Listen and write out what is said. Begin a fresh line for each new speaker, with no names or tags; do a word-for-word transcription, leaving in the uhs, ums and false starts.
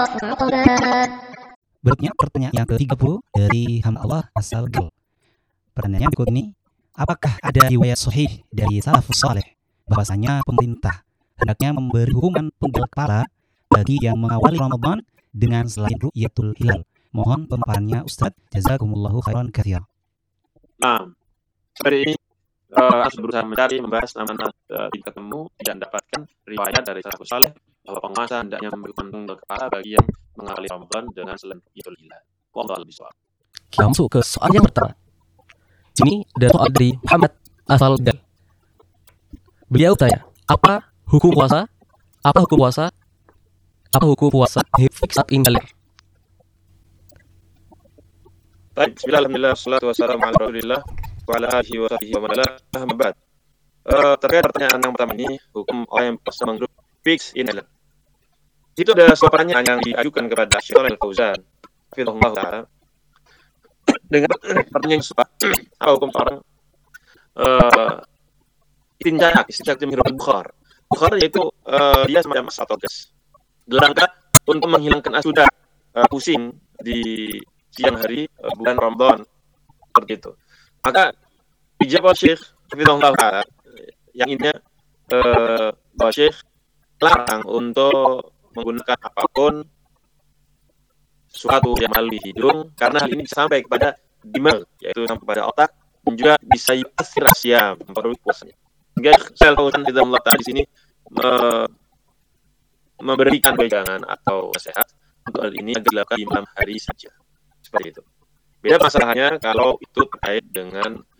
Berikutnya pertanyaan yang ke tiga puluh dari hamba Allah asal Gel. Pertanyaannya berikut ini, apakah ada riwayat sahih dari salafus saleh bahwasanya pemerintah hendaknya memberi hukuman penggal kepala bagi yang mengawali Ramadan dengan selain ru'yatul hilal? Mohon pemaparannya Ustaz. Jazakumullahu khairan katsira.
Nah, seperti ini uh, aku berusaha mencari, membahas, namun uh, tidak ketemu, tidak mendapatkan riwayat dari salafus saleh bahwa penguasa hendaknya memberi hukuman penggal kepala bagi yang mengawali Ramadan dengan selain ru'yatul hilal. Wallahu a'lam bishawab.
Kita masuk ke soal yang pertama. Sini ada soal dari Muhammad asal Gal. Beliau tanya, apa hukum puasa? Apa hukum puasa? Apa hukum puasa saat inggal?
Baik, bismillah, alhamdulillah, wassalatu wassalamu ala rasulillah wa ala alihi wa sahbihi wa man wala, amma ba'd. Uh, terkait pertanyaan yang pertama ini, hukum orang yang puasa menggerup fix in Islam. Itu ada sebuah pertanyaan yang diajukan kepada Syekh Al-Fauzan hafizahullah ta'ala dengan pertanyaan serupa, apa hukum orang uh, istinjak, istinjak itu menghirup bukhar. Bukhar yaitu uh, dia semacam as atau gas dalam rangka untuk menghilangkan asudah uh, pusing di siang hari uh, bulan Ramadan, seperti itu. Maka dijawab Syekh hafizahullah ta'ala yang intinya uh, bahwa Syekh larang untuk menggunakan apapun suatu yang melalui hidung karena hal ini bisa sampai kepada dimal, yaitu sampai pada otak, dan juga bisa yasir asyam, memperoleh puasanya. Sehingga Syekh Al-Fauzan hafizahullah ta'ala di sini me- memberikan wejangan atau nasihat untuk hal ini agar dilakukan di malam hari saja, seperti itu. Beda masalahnya kalau itu terkait dengan